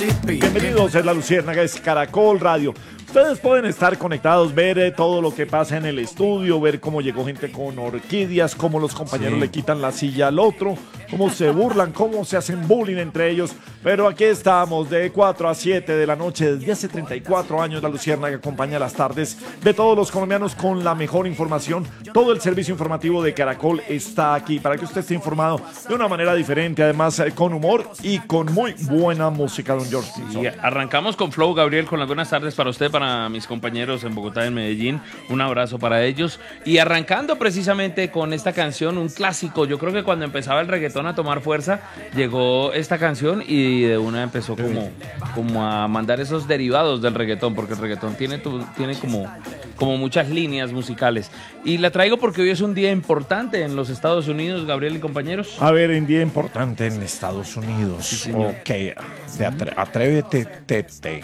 Bienvenidos, es La Luciérnaga, es Caracol Radio. Ustedes pueden estar conectados, ver todo lo que pasa en el estudio, ver cómo llegó gente con orquídeas, cómo los compañeros le quitan la silla al otro, cómo se burlan, cómo se hacen bullying entre ellos. Pero aquí estamos de 4 a 7 de la noche. Desde hace 34 años La Luciérnaga acompaña las tardes de todos los colombianos con la mejor información. Todo el servicio informativo de Caracol está aquí para que usted esté informado de una manera diferente, además con humor y con muy buena música, don George. Y arrancamos con Flow, Gabriel, con las buenas tardes para usted, para mis compañeros en Bogotá y en Medellín. Un abrazo para ellos. Y arrancando precisamente con esta canción, un clásico. Yo creo que cuando empezaba el reggaetón a tomar fuerza, llegó esta canción y de una empezó como a mandar esos derivados del reggaetón, porque el reggaetón tiene como muchas líneas musicales. Y la traigo porque hoy es un día importante en los Estados Unidos, Gabriel y compañeros. A ver, un día importante en Estados Unidos. Sí, señor. Ok, atrévete, tete.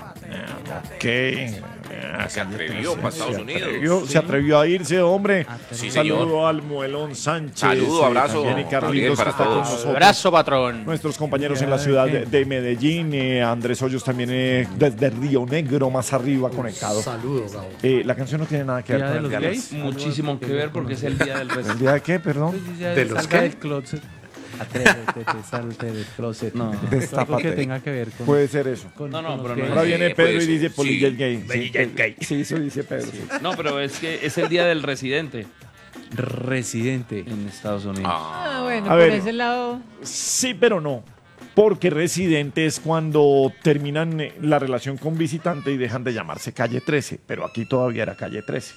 Ok. Se atrevió para Estados Unidos. Se atrevió a irse, hombre. Sí, saludo señor. al Muelón Sánchez. Saludo, abrazo. Y Carlitos, para que está con todos. nosotros. Abrazo, patrón. Nuestros compañeros en la ciudad de Medellín. Andrés Hoyos también desde Río Negro, más arriba, conectado. Saludos, Gabo. La canción no tiene nada que ver con el día de los... Muchísimo que ver porque es el día del ¿El resto. día de qué, perdón? ¿De los Salga qué? del closet. Atrévete, salte del closet. No. Algo Destápate. que tenga que ver con... Puede ser eso. con No, los pero no gays. es. Ahora viene puede Pedro y ser. dice Polilla el Sí. gay. Polilla el gay. Sí, eso dice Pedro. Sí. No, pero es que es el día del residente Residente. en Estados Unidos. Bueno, A por ver. ese lado. Sí, pero no. Porque residente es cuando terminan la relación con visitante y dejan de llamarse calle 13. Pero aquí todavía era calle 13.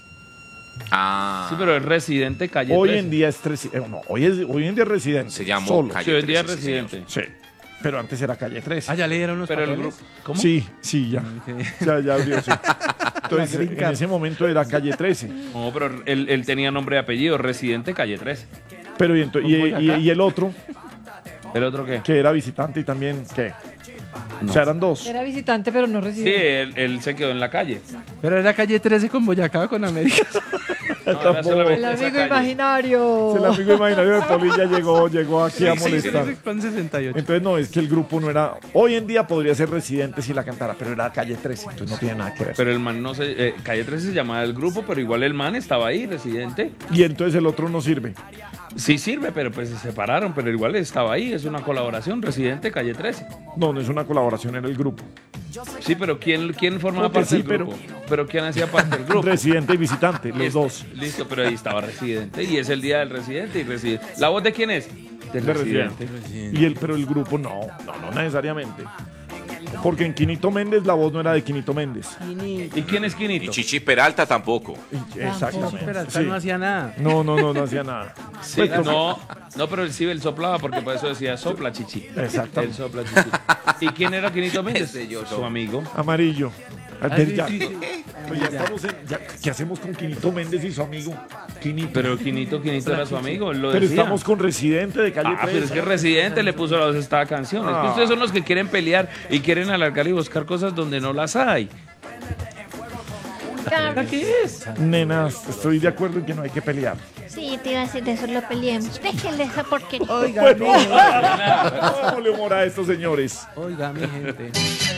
Sí, pero es residente calle Hoy 13. en día es 13. No, hoy en día es residente. Se llamó solo. calle Sí, hoy en día es 13, sí, señor. residente. Sí. Pero antes era calle 13. Ah, ya le dieron los Pero el papeles. grupo... ¿Cómo? Sí, ya. Ya abrió, sí. Entonces, La green en card. ese momento era calle 13. No, pero él tenía nombre y apellido, residente calle 13. Pero y el otro, ¿El otro qué? que era visitante y también, ¿qué? No. O sea, eran dos. Era visitante, pero no Sí, residente. él se quedó en la calle. Pero era calle 13 con Boyacá, con América. No, era solamente El esa amigo calle. imaginario. El amigo imaginario de Polilla llegó aquí a Sí, sí, molestar. Con 68. Entonces no, es que el grupo no era... Hoy en día podría ser residente si la cantara, pero era calle 13, entonces no tiene nada que ver. Pero el man no se... calle 13 se llamaba el grupo, pero igual el man estaba ahí, residente. Y entonces el otro no sirve. Sí sirve, pero pues se separaron, pero igual estaba ahí, es una colaboración, residente calle 13. No es una colaboración, era el grupo. Sí, pero ¿quién formaba Porque parte sí, del grupo? Pero ¿quién hacía parte del grupo? Residente y visitante, los dos. Listo, pero ahí estaba residente y es el día del residente y residente. ¿La voz de quién es? Del De residente. residente. Pero el grupo no necesariamente. Porque en Quinito Méndez la voz no era de Quinito Méndez. ¿Y quién es Y Quinito? Chichi Peralta tampoco. Exactamente. Peralta sí. no hacía nada. No hacía nada. Sí, no, pero él soplaba porque por eso decía sopla chichi. Exactamente. Él sopla chichi. ¿Y quién era Quinito Méndez? Ese yo Su soy. amigo. Amarillo. sí, Ya, sí. pues ya estamos ¿qué hacemos con Quinito Méndez y su amigo? Quinito. Pero Quinito era su amigo, él lo Pero decía. estamos con Residente de calle 13. Pero es que Residente le puso la voz a esta canción. Es que ustedes son los que quieren pelear y quieren alargar y buscar cosas donde no las hay. ¿Qué es? Nenas, estoy de acuerdo en que no hay que pelear. Sí, te iba a decir de eso, lo peleemos. Déjenle esa porquería. Oiga, Bueno, mi gente. hagámosle humor a estos señores. Oiga, mi gente.